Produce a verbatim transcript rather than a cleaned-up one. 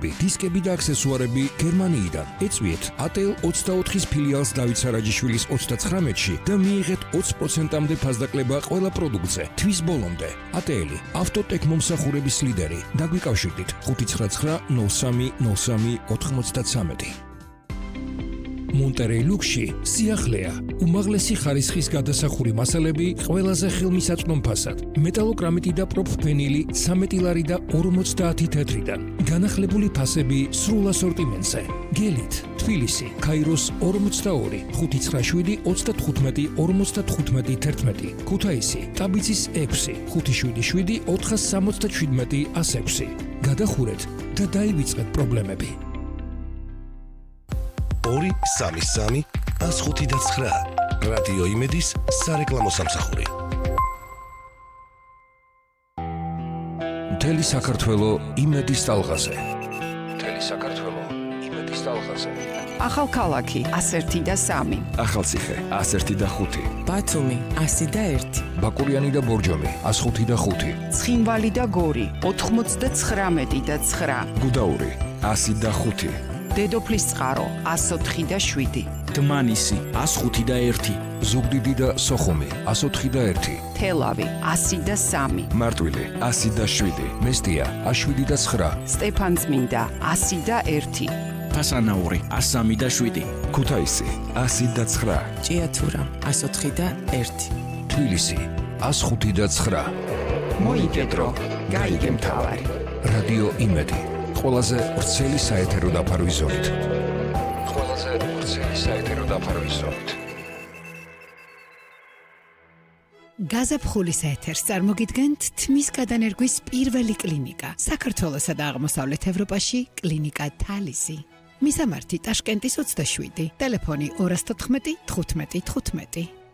მანქანები, დისკები და აქსესუარები გერმანიიდან. ეწვიეთ A T L ოცდაოთხის ფილიალს დავით სარაჯიშვილის ოცდაცხრამეტში და მიიღეთ ოცი პროცენტამდე ფასდაკლება ყველა პროდუქტზე. თვის ბოლომდე. A T L ავტოტექ მომსახურების ლიდერი. დაგვიკავშირდით ხუთი ცხრა ცხრა ნოლ სამი ნოლ სამი ოთხმოცდათვრამეტი. Monterey Luxi სიახლეა. უმაღლესი ხარისხის გადასახური მასალები ყველაზე ხელმისაწვდომ ფასად. მეტალოკრამიტი და პროფფენილი ცამეტი ლარი და ორმოცდაათი თეთრიდან. განახლებული ფასები სრულ ასორტიმენტზე. გელით, თბილისი, ქაიროს ორმოცდაორი, ხუთი ცხრა შვიდი ოცდათხუთმეტი ორმოცდათხუთმეტი თერთმეტი. ქუთაისი, ტაბიცის ექვსი, ხუთი შვიდი შვიდი ოთხასამოცდაშვიდმეტი ას ექვსი. გადახურეთ და დაივიწყეთ პრობლემები. ორი სამი სამი ას ხუთი და ცხრა. რადიო იმედის სარეკლამო სამსახური. მთელი საქართველო იმედის ტალღაზე. მთელი საქართველო იმედის ტალღაზე. ახალქალაქი ას ერთი და სამი. ახალციხე ას ერთი და ხუთი. ბათუმი ასი და ერთი. ბაკურიანი და ბორჯომი ას ხუთი და ხუთი. ცხინვალი და გორი ოთხმოცდაცხრამეტი და ცხრა. გუდაური ასი და ხუთი. დედოფლის წყარო ას ოთხი და შვიდი. დმანისი ას ხუთი და ერთი. ზუგდიდი და სოხუმი ას ოთხი და ერთი. თელავი ასი და სამი. მარტვილი ასი და შვიდი. მესტია ას შვიდი და ცხრა. სტეფანწმინდა ასი და ერთი. ფასანაური ას სამი და შვიდი. ქუთაისი ასი და ცხრა. ჭიათურა ას ოთხი და ერთი. თბილისი ას ხუთი და ცხრა. მოიგედრო გაიგე მთავარი. რადიო იმედი ყველაზე ვრცელი საეთერო დაფარვის ზოლით. ყველაზე ვრცელი საეთერო დაფარვის ზოლით. გაზაფხულის ეთერს წარმოგიდგენთ თმის გადანერგვის პირველი კლინიკა საქართველოსა და აღმოსავლეთ ევროპაში კლინიკა თალისი. მისამართი ტაშკენტის ოცდაშვიდი, ტელეფონი ორას თოთხმეტი თხუთმეტი თხუთმეტი.